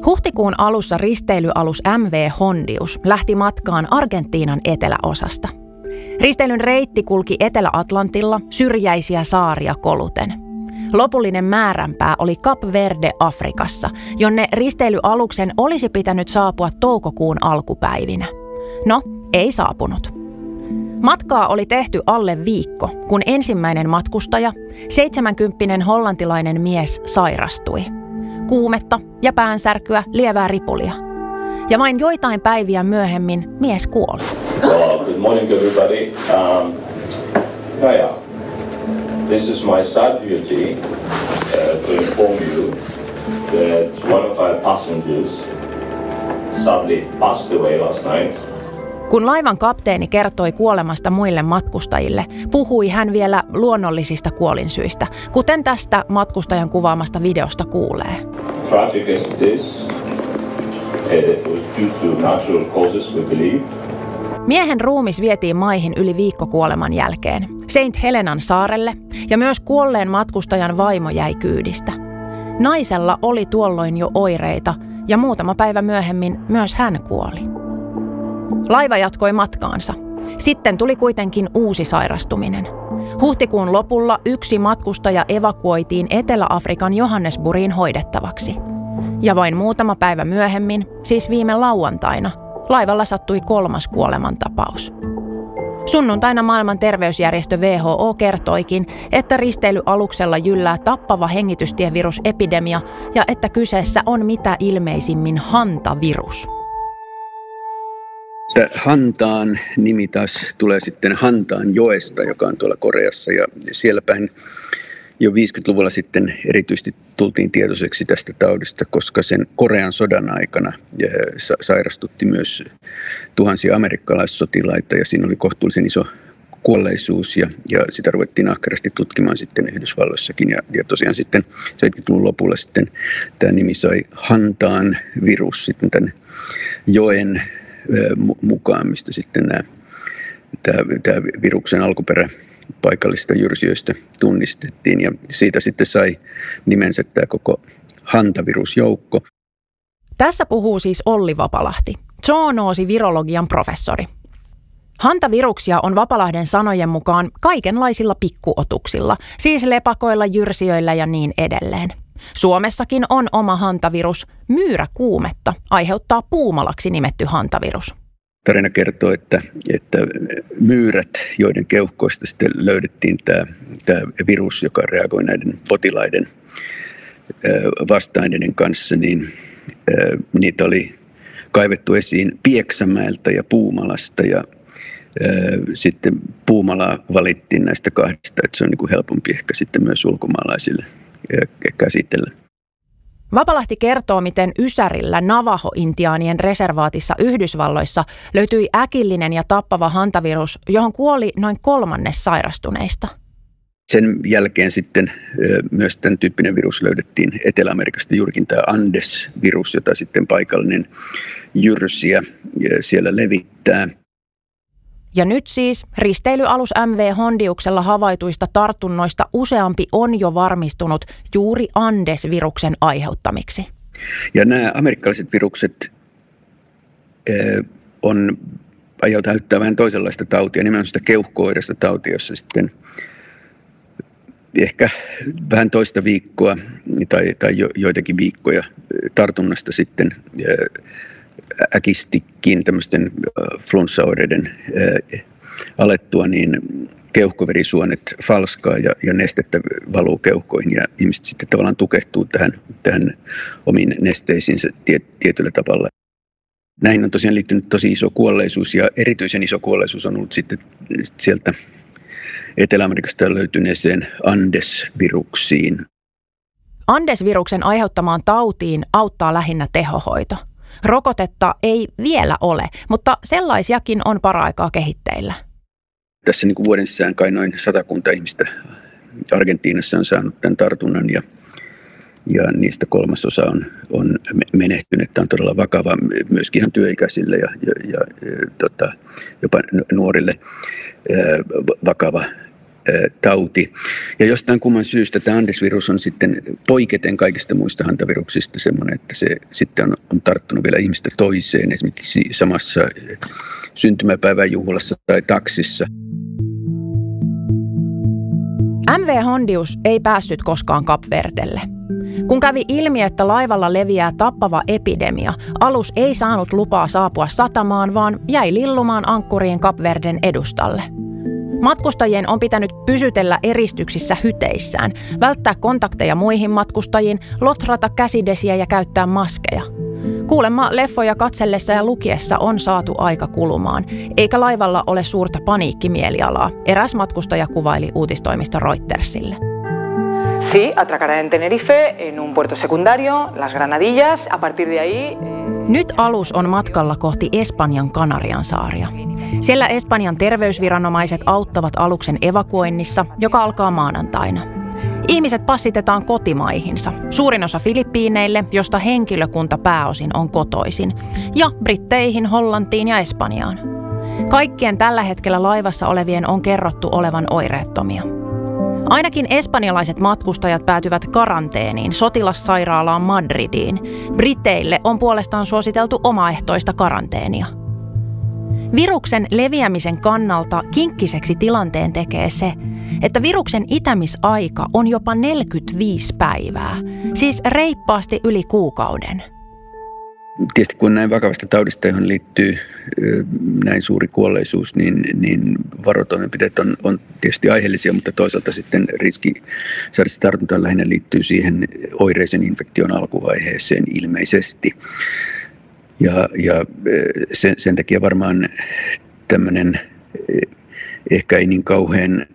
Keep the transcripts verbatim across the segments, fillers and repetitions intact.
Huhtikuun alussa risteilyalus M V Hondius lähti matkaan Argentiinan eteläosasta. Risteilyn reitti kulki Etelä-Atlantilla syrjäisiä saaria koluten. Lopullinen määränpää oli Cap Verde Afrikassa, jonne risteilyaluksen olisi pitänyt saapua toukokuun alkupäivinä. No, ei saapunut. Matkaa oli tehty alle viikko, kun ensimmäinen matkustaja, seitsemänkymppinen hollantilainen mies, sairastui. Kuumetta ja päänsärkyä, lievää ripulia. Ja vain joitain päiviä myöhemmin mies kuoli. Well, good morning everybody. Um, yeah, this is my sad duty uh, to inform you that one of our passengers sadly passed away last night. Kun laivan kapteeni kertoi kuolemasta muille matkustajille, puhui hän vielä luonnollisista kuolinsyistä, kuten tästä matkustajan kuvaamasta videosta kuulee. Tragic as it is, it was due to natural causes, we believe. Miehen ruumis vietiin maihin yli viikko kuoleman jälkeen, Saint Helenan saarelle, ja myös kuolleen matkustajan vaimo jäi kyydistä. Naisella oli tuolloin jo oireita, ja muutama päivä myöhemmin myös hän kuoli. Laiva jatkoi matkaansa. Sitten tuli kuitenkin uusi sairastuminen. Huhtikuun lopulla yksi matkustaja evakuoitiin Etelä-Afrikan Johannesburgiin hoidettavaksi. Ja vain muutama päivä myöhemmin, siis viime lauantaina, laivalla sattui kolmas kuolemantapaus. Sunnuntaina maailman terveysjärjestö W H O kertoikin, että risteilyaluksella jyllää tappava hengitystievirusepidemia ja että kyseessä on mitä ilmeisimmin hantavirus. Hantaan nimi taas tulee sitten Hantaan joesta, joka on tuolla Koreassa, ja siellä päin jo viisikymmentäluvulla sitten erityisesti tultiin tietoiseksi tästä taudista, koska sen Korean sodan aikana sairastutti myös tuhansia amerikkalaissotilaita, ja siinä oli kohtuullisen iso kuolleisuus, ja, ja sitä ruvettiin ahkerasti tutkimaan sitten Yhdysvalloissakin, ja, ja tosiaan sitten seitsemänkymmentäluvun lopulla sitten tämä nimi sai Hantaan virus sitten tämän joen mukaan, mistä sitten nämä, tämä, tämä viruksen alkuperä paikallisista jyrsijöistä tunnistettiin, ja siitä sitten sai nimensä tämä koko hantavirusjoukko. Tässä puhuu siis Olli Vapalahti, zoonoosi-virologian professori. Hantaviruksia on Vapalahden sanojen mukaan kaikenlaisilla pikkuotuksilla, siis lepakoilla, jyrsijöillä ja niin edelleen. Suomessakin on oma hantavirus, myyräkuumetta, aiheuttaa puumalaksi nimetty hantavirus. Tarina kertoo, että, että myyrät, joiden keuhkoista sitten löydettiin tämä, tämä virus, joka reagoi näiden potilaiden vasta-aineiden kanssa, niin niitä oli kaivettu esiin Pieksämäeltä ja Puumalasta, ja sitten Puumalaa valittiin näistä kahdesta, että se on niin kuin helpompi ehkä sitten myös ulkomaalaisille käsitellä. Vapalahti kertoo, miten Ysärillä Navajo-intiaanien reservaatissa Yhdysvalloissa löytyi äkillinen ja tappava hantavirus, johon kuoli noin kolmannes sairastuneista. Sen jälkeen sitten myös tämän tyyppinen virus löydettiin Etelä-Amerikasta, juurikin tämä Andes-virus, jota sitten paikallinen jyrsijä siellä levittää. Ja nyt siis risteilyalus M V Hondiuksella havaituista tartunnoista useampi on jo varmistunut juuri Andes-viruksen aiheuttamiksi. Ja nämä amerikkalaiset virukset eh, on aiheuttaa vähän toisenlaista tautia, nimenomaan sitä keuhko-oireista tautia, jossa sitten ehkä vähän toista viikkoa tai, tai jo, joitakin viikkoja tartunnasta sitten eh, äkistikin tämmöisten flunssaoireiden alettua, niin keuhkoverisuonet falskaa ja, ja nestettä valuu keuhkoihin, ja ihmiset sitten tavallaan tukehtuu tähän, tähän omiin nesteisiinsä tie, tietyllä tavalla. Näihin on tosiaan liittynyt tosi iso kuolleisuus, ja erityisen iso kuolleisuus on ollut sitten sieltä Etelä-Amerikasta löytyneeseen Andes-viruksiin. Andes-viruksen aiheuttamaan tautiin auttaa lähinnä tehohoito. Rokotetta ei vielä ole, mutta sellaisiakin on paraikaa kehitteillä. Tässä niin kuin vuoden sisään kai noin satakunta ihmistä Argentiinassa on saanut tämän tartunnan, ja, ja niistä kolmasosa on, on menehtynyt. Tämä on todella vakava myöskin ihan työikäisille ja, ja, ja tota, jopa nuorille vakava tauti. Ja jostain kumman syystä tämä Andes-virus on sitten poiketen kaikista muista hantaviruksista semmoinen, että se sitten on, on tarttunut vielä ihmistä toiseen, esimerkiksi samassa syntymäpäivän juhlassa tai taksissa. M V Hondius ei päässyt koskaan Kap Verdelle. Kun kävi ilmi, että laivalla leviää tappava epidemia, alus ei saanut lupaa saapua satamaan, vaan jäi lillumaan ankkuriin Kap Verden edustalle. Matkustajien on pitänyt pysytellä eristyksissä hyteissään, välttää kontakteja muihin matkustajiin, lotrata käsidesiä ja käyttää maskeja. Kuulemma leffoja katsellessa ja lukiessa on saatu aika kulumaan, eikä laivalla ole suurta paniikkimielialaa, eräs matkustaja kuvaili uutistoimisto Reutersille. Sí, atracará en Tenerife, en un puerto secundario, Las Granadillas, a partir de ahí... Nyt alus on matkalla kohti Espanjan Kanariansaaria. Siellä Espanjan terveysviranomaiset auttavat aluksen evakuoinnissa, joka alkaa maanantaina. Ihmiset passitetaan kotimaihinsa, suurin osa Filippiineille, josta henkilökunta pääosin on kotoisin, ja Britteihin, Hollantiin ja Espanjaan. Kaikkien tällä hetkellä laivassa olevien on kerrottu olevan oireettomia. Ainakin espanjalaiset matkustajat päätyvät karanteeniin sotilassairaalaan Madridiin. Briteille on puolestaan suositeltu omaehtoista karanteenia. Viruksen leviämisen kannalta kinkkiseksi tilanteen tekee se, että viruksen itämisaika on jopa neljäkymmentäviisi päivää, siis reippaasti yli kuukauden. Tietysti kun näin vakavasta taudista, johon liittyy näin suuri kuolleisuus, niin, niin varotoimenpiteet on, on tietysti aiheellisia, mutta toisaalta sitten riski saada tartuntaan lähinnä liittyy siihen oireisen infektion alkuvaiheeseen ilmeisesti. Ja, ja sen, sen takia varmaan tämmöinen ehkä ei niin kauhean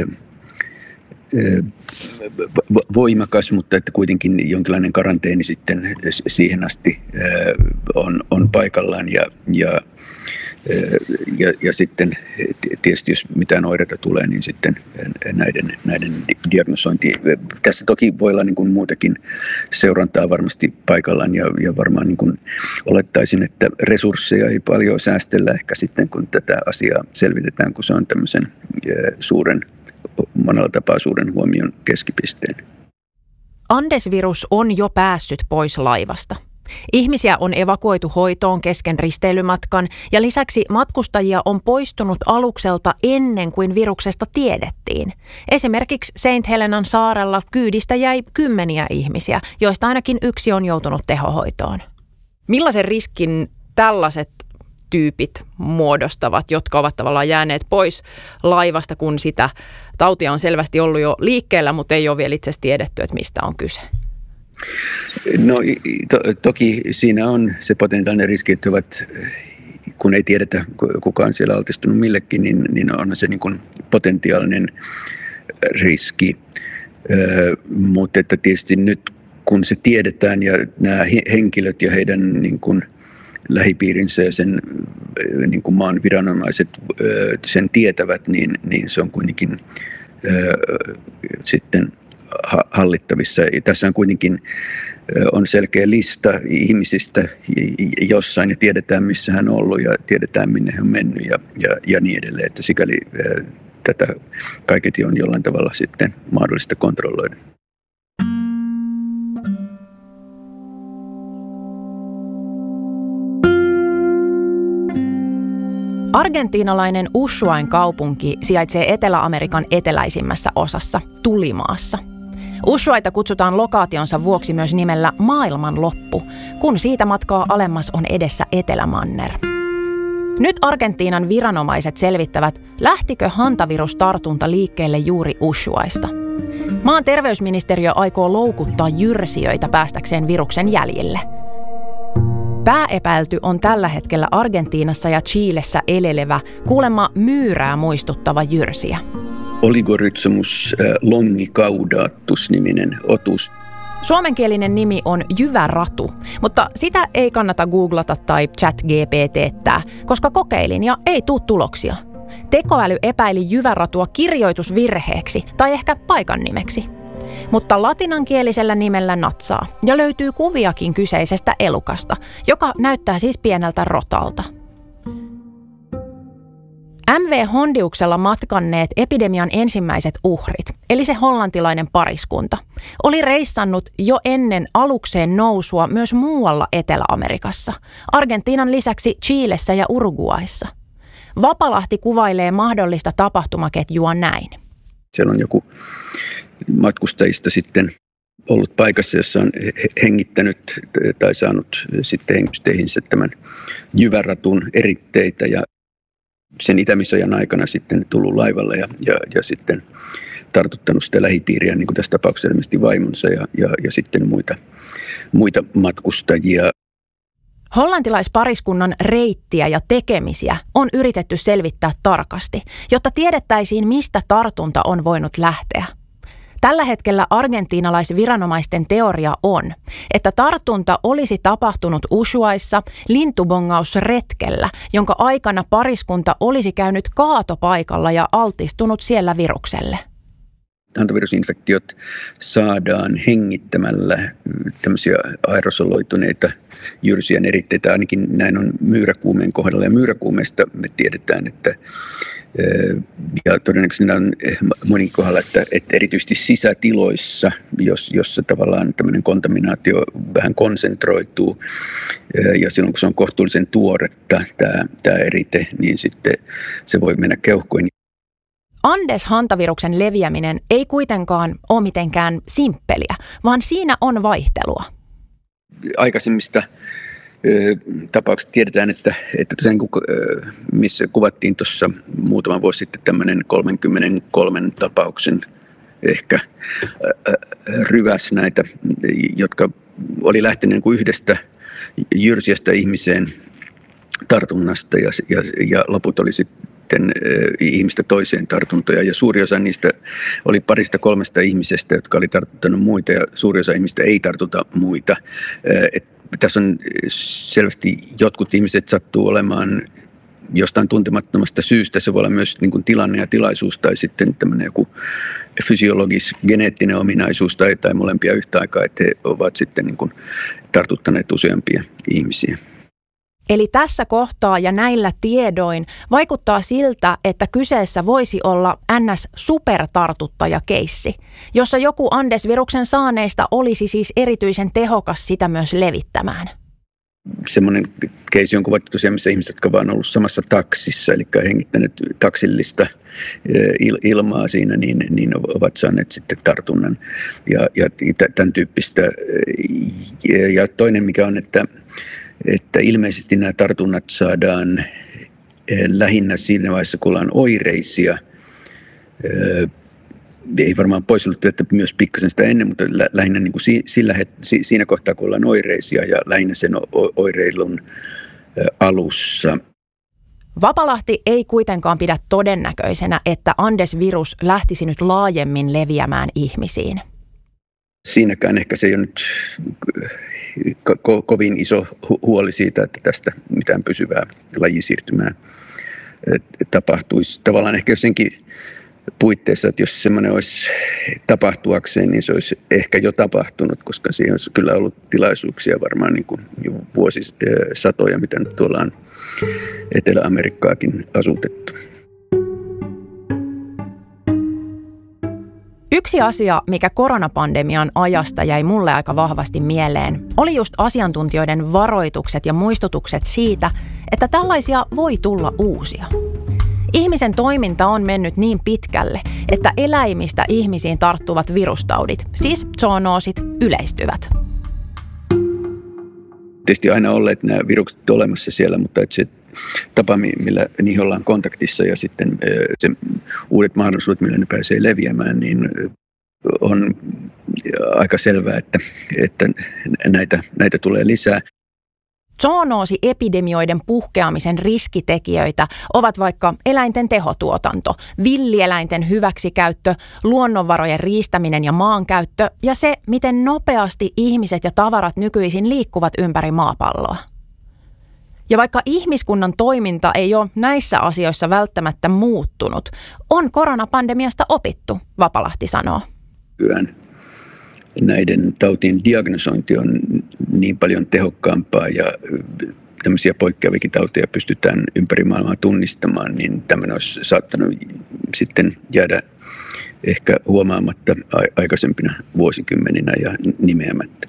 voimakas, mutta että kuitenkin jonkinlainen karanteeni sitten siihen asti on, on paikallaan ja, ja, ja, ja sitten tietysti jos mitään oireita tulee, niin sitten näiden, näiden diagnosointi. Tässä toki voi olla niin kuin muutakin seurantaa varmasti paikallaan ja, ja varmaan niin kuin olettaisin, että resursseja ei paljon säästellä ehkä sitten kun tätä asiaa selvitetään, kun se on tämmöisen suuren monella tapaa suuren huomion keskipisteen. Andes-virus on jo päässyt pois laivasta. Ihmisiä on evakuoitu hoitoon kesken risteilymatkan ja lisäksi matkustajia on poistunut alukselta ennen kuin viruksesta tiedettiin. Esimerkiksi Saint Helenan saarella kyydistä jäi kymmeniä ihmisiä, joista ainakin yksi on joutunut tehohoitoon. Millaisen riskin tällaiset tyypit muodostavat, jotka ovat tavallaan jääneet pois laivasta, kun sitä tautia on selvästi ollut jo liikkeellä, mutta ei ole vielä itse asiassa tiedetty, että mistä on kyse? No to, toki siinä on se potentiaalinen riski, että ovat, kun ei tiedetä kuka on siellä altistunut millekin, niin, niin on se niin kuin potentiaalinen riski. Ö, mutta että tietysti nyt kun se tiedetään ja nämä henkilöt ja heidän niin kuin lähipiirinsä ja sen niin kuin maan viranomaiset sen tietävät, niin, niin se on kuitenkin ö, sitten hallittavissa. Ja tässä on kuitenkin on selkeä lista ihmisistä jossain ja tiedetään, missä hän on ollut ja tiedetään, minne hän on mennyt ja, ja, ja niin edelleen. Että sikäli ö, tätä kaiketi on jollain tavalla sitten mahdollista kontrolloida. Argentiinalainen Ushuain kaupunki sijaitsee Etelä-Amerikan eteläisimmässä osassa, Tulimaassa. Ushuaita kutsutaan lokaationsa vuoksi myös nimellä maailmanloppu, kun siitä matkaa alemmas on edessä Etelämanner. Nyt Argentiinan viranomaiset selvittävät, lähtikö hantavirustartunta liikkeelle juuri Ushuaista. Maan terveysministeriö aikoo loukuttaa jyrsijöitä päästäkseen viruksen jäljille. Pääepäilty on tällä hetkellä Argentiinassa ja Chilessä elelevä, kuulemma myyrää muistuttava jyrsiä. Oligorhizmus longicaudatus-niminen otus. Suomenkielinen nimi on jyväratu, mutta sitä ei kannata googlata tai chat-GPT:ttää, koska kokeilin ja ei tule tuloksia. Tekoäly epäili jyväratua kirjoitusvirheeksi tai ehkä paikan nimeksi. Mutta latinankielisellä nimellä natsaa ja löytyy kuviakin kyseisestä elukasta, joka näyttää siis pieneltä rotalta. M V Hondiuksella matkanneet epidemian ensimmäiset uhrit, eli se hollantilainen pariskunta, oli reissannut jo ennen alukseen nousua myös muualla Etelä-Amerikassa, Argentiinan lisäksi Chilessä ja Uruguayssa. Vapalahti kuvailee mahdollista tapahtumaketjua näin. Siellä on joku matkustajista sitten ollut paikassa, jossa on hengittänyt tai saanut sitten hengysteihinsä tämän jyväratun eritteitä ja sen itämisajan aikana sitten tullut laivalle ja, ja, ja sitten tartuttanut sitä lähipiiriä, niin kuin tässä tapauksessa ilmeisesti vaimonsa ja, ja, ja sitten muita, muita matkustajia. Hollantilaispariskunnan reittiä ja tekemisiä on yritetty selvittää tarkasti, jotta tiedettäisiin, mistä tartunta on voinut lähteä. Tällä hetkellä argentiinalaisviranomaisten teoria on, että tartunta olisi tapahtunut Ushuaissa lintubongausretkellä, jonka aikana pariskunta olisi käynyt kaatopaikalla ja altistunut siellä virukselle. Hantavirusinfektiot saadaan hengittämällä tämmöisiä aerosoloituneita jyrsien eritteitä, ainakin näin on myyräkuumeen kohdalla. Ja myyräkuumeesta me tiedetään, että ja todennäköisesti on monin kohdalla, että, että erityisesti sisätiloissa, jos, jossa tavallaan tämmöinen kontaminaatio vähän konsentroituu ja silloin kun se on kohtuullisen tuoretta tämä, tämä erite, niin sitten se voi mennä keuhkoihin. Andes-hantaviruksen leviäminen ei kuitenkaan ole mitenkään simppeliä, vaan siinä on vaihtelua. Aikaisemmista tapauksista tiedetään, että, että tosiaan, missä kuvattiin tuossa muutama vuosi sitten tämmöinen kolmekymmentäkolme tapauksen ehkä ryväs näitä, jotka oli lähtenyt yhdestä jyrsijästä ihmiseen tartunnasta ja, ja, ja loput oli sitten ihmistä toiseen tartuntoja. Ja suuri osa niistä oli parista kolmesta ihmisestä, jotka oli tartuttanut muita ja suuri osa ihmistä ei tartuta muita. Et tässä on selvästi jotkut ihmiset sattuu olemaan jostain tuntemattomasta syystä. Se voi olla myös niin kuin tilanne ja tilaisuus tai sitten tämmöinen joku fysiologis-geneettinen ominaisuus tai, tai molempia yhtä aikaa, että he ovat sitten niin kuin tartuttaneet useampia ihmisiä. Eli tässä kohtaa ja näillä tiedoin vaikuttaa siltä, että kyseessä voisi olla N S-supertartuttajakeissi, jossa joku Andes-viruksen saaneista olisi siis erityisen tehokas sitä myös levittämään. Semmoinen keissi on kuvattu tosiaan, missä ihmiset, jotka vaan ollut samassa taksissa, eli hengittäneet taksillista ilmaa siinä, niin, niin ovat saaneet sitten tartunnan ja, ja tämän tyyppistä. Ja toinen mikä on, että että ilmeisesti nämä tartunnat saadaan lähinnä siinä vaiheessa, kun ollaan oireisia. Ei varmaan pois ollut, että myös pikkasen sitä ennen, mutta lähinnä niin kuin sillä, siinä kohtaa, kun ollaan oireisia ja lähinnä sen oireilun alussa. Vapalahti ei kuitenkaan pidä todennäköisenä, että Andes-virus lähtisi nyt laajemmin leviämään ihmisiin. Siinäkään ehkä se ei ole nyt ko- kovin iso huoli siitä, että tästä mitään pysyvää lajisiirtymää tapahtuisi. Tavallaan ehkä senkin puitteissa, että jos semmoinen olisi tapahtuakseen, niin se olisi ehkä jo tapahtunut, koska siihen olisi kyllä ollut tilaisuuksia varmaan niin kuin jo vuosisatoja, mitä nyt tuolla on Etelä-Amerikkaakin asutettu. Yksi asia, mikä koronapandemian ajasta jäi mulle aika vahvasti mieleen, oli just asiantuntijoiden varoitukset ja muistutukset siitä, että tällaisia voi tulla uusia. Ihmisen toiminta on mennyt niin pitkälle, että eläimistä ihmisiin tarttuvat virustaudit, siis zoonoosit, yleistyvät. Tietysti aina olleet nämä virukset olemassa siellä, mutta että se tapa, millä niihin ollaan kontaktissa ja sitten se uudet mahdollisuudet, millä ne pääsee leviämään, niin on aika selvää, että, että näitä, näitä tulee lisää. Zoonoosiepidemioiden puhkeamisen riskitekijöitä ovat vaikka eläinten tehotuotanto, villieläinten hyväksikäyttö, luonnonvarojen riistäminen ja maankäyttö ja se, miten nopeasti ihmiset ja tavarat nykyisin liikkuvat ympäri maapalloa. Ja vaikka ihmiskunnan toiminta ei ole näissä asioissa välttämättä muuttunut, on koronapandemiasta opittu, Vapalahti sanoo. Näiden tautien diagnosointi on niin paljon tehokkaampaa ja tämmöisiä poikkeavikin tauteja pystytään ympäri maailmaa tunnistamaan, niin tämmöinen olisi saattanut sitten jäädä ehkä huomaamatta aikaisempina vuosikymmeninä ja nimeämättä.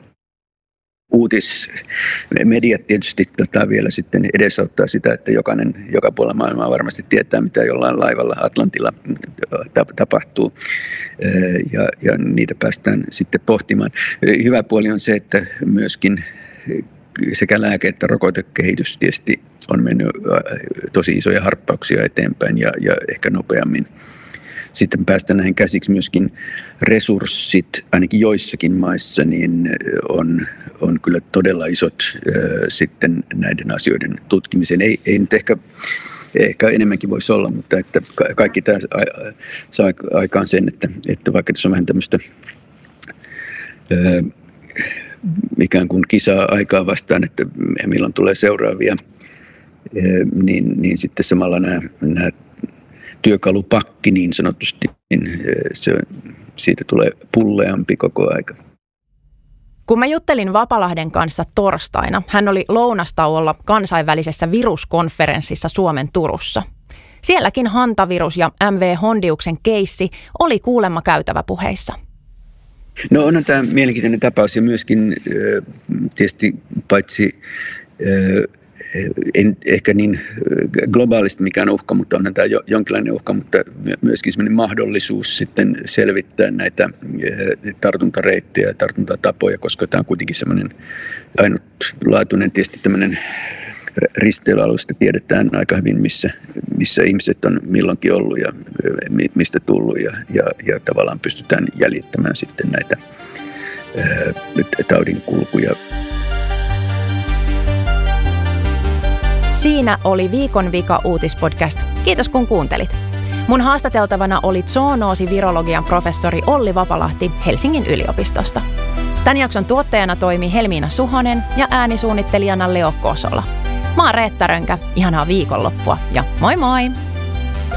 Uutismediat tietysti tota vielä sitten edesauttaa sitä, että jokainen, joka puolella maailmaa varmasti tietää, mitä jollain laivalla Atlantilla tapahtuu, ja, ja niitä päästään sitten pohtimaan. Hyvä puoli on se, että myöskin sekä lääke- että rokotekehitys tietysti on mennyt tosi isoja harppauksia eteenpäin ja, ja ehkä nopeammin. Sitten päästä näihin käsiksi myöskin resurssit, ainakin joissakin maissa, niin on, on kyllä todella isot äh, sitten näiden asioiden tutkimiseen. Ei, ei nyt ehkä, ehkä enemmänkin voisi olla, mutta että kaikki tämä saa aikaan sen, että, että vaikka tässä on vähän tämmöistä äh, ikään kuin kisaa aikaa vastaan, että milloin tulee seuraavia, äh, niin, niin sitten samalla nämä, nämä työkalupakki niin sanotusti, niin se, siitä tulee pulleampi koko aika. Kun mä juttelin Vapalahden kanssa torstaina, hän oli lounastauolla kansainvälisessä viruskonferenssissa Suomen Turussa. Sielläkin hantavirus ja M V Hondiuksen keissi oli kuulemma käytäväpuheissa. No onhan tämä mielenkiintoinen tapaus ja myöskin tietysti paitsi en ehkä niin globaalisti mikään uhka, mutta on tämä jonkinlainen uhka, mutta myöskin sellainen mahdollisuus sitten selvittää näitä tartuntareittejä ja tartuntatapoja, koska tämä on kuitenkin semmoinen ainutlaatuinen tietysti tämmöinen risteilyalusta tiedetään aika hyvin, missä, missä ihmiset on milloinkin ollut ja mistä tullut ja, ja, ja tavallaan pystytään jäljittämään sitten näitä taudin kulkuja. Siinä oli Viikon vika uutispodcast. Kiitos kun kuuntelit. Mun haastateltavana oli zoonoosi-virologian professori Olli Vapalahti Helsingin yliopistosta. Tän jakson tuottajana toimi Helmiina Suhonen ja äänisuunnittelijana Leo Kosola. Mä oon Reetta Rönkä, ihanaa viikonloppua ja moi moi!